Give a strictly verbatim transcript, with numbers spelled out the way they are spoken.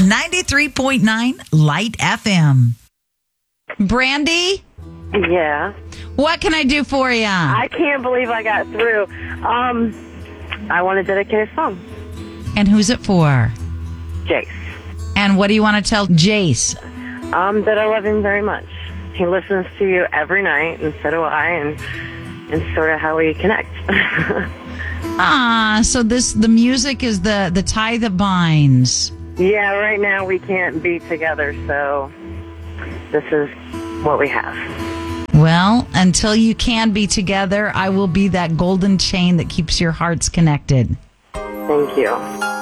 ninety-three point nine Light F M. Brandy, Yeah. what can I do for you? I can't believe I got through. Um, I want to dedicate a song. And who's it for? Jace. And what do you want to tell Jace? Um, that I love him very much. He listens to you every night, and so do I, and and sort of how we connect. Ah, so this the music is the, the tie that binds. Yeah, right now we can't be together, so this is what we have. Well, until you can be together, I will be that golden chain that keeps your hearts connected. Thank you.